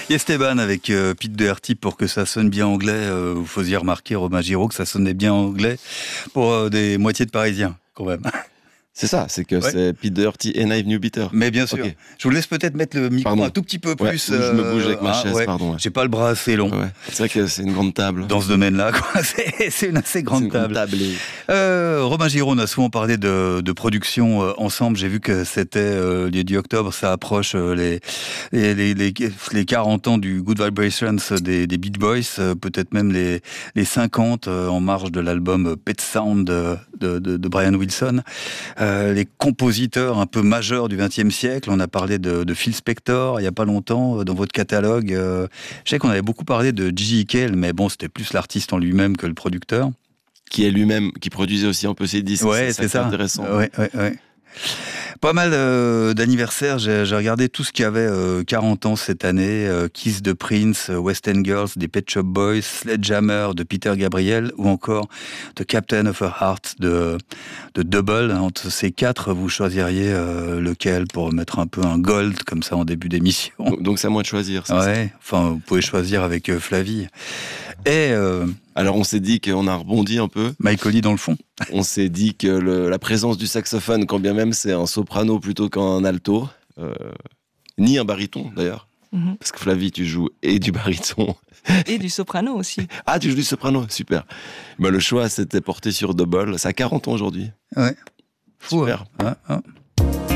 Esteban avec Pete Doherty pour que ça sonne bien anglais. Vous faisiez remarquer, Romain Giraud, que ça sonnait bien anglais pour des moitiés de Parisiens, quand même. C'est ça, c'est que c'est Pete Doherty et Knife New Bitter. Mais bien sûr. Okay. Je vous laisse peut-être mettre le micro un tout petit peu plus. Je me bouge avec ma chaise, pardon. J'ai pas le bras assez long. Ouais. C'est vrai que c'est une grande table. Dans ce domaine-là, quoi. C'est une assez grande table. Romain Giraud, on a souvent parlé de production ensemble. J'ai vu que c'était le 10 octobre, ça approche les 40 ans du Good Vibrations des Beach Boys, peut-être même les 50 en marge de l'album Pet Sound de Brian Wilson. Les compositeurs un peu majeurs du XXe siècle. On a parlé de Phil Spector il y a pas longtemps dans votre catalogue. Je sais qu'on avait beaucoup parlé de J.J. Cale, mais bon, c'était plus l'artiste en lui-même que le producteur. Qui est lui-même, qui produisait aussi un peu ses disques. Ouais, c'est ça. Intéressant. Ouais. Pas mal d'anniversaires. J'ai regardé tout ce qui avait 40 ans cette année. Kiss de Prince, West End Girls, des Pet Shop Boys, Sledgehammer de Peter Gabriel ou encore The Captain of a Heart de Double. Entre ces quatre, vous choisiriez lequel pour mettre un peu un gold comme ça en début d'émission. Donc c'est à moi de choisir. Ouais, enfin vous pouvez choisir avec Flavie. Et alors on s'est dit qu'on a rebondi un peu. Michael Lee dans le fond. On s'est dit que la présence du saxophone, quand bien même c'est un soprano plutôt qu'un alto, ni un baryton d'ailleurs, parce que Flavie, tu joues et du baryton. Et du soprano aussi. Ah, tu joues du soprano, super. Le choix s'était porté sur Double, ça a 40 ans aujourd'hui. Ouais. Super. Fou, hein.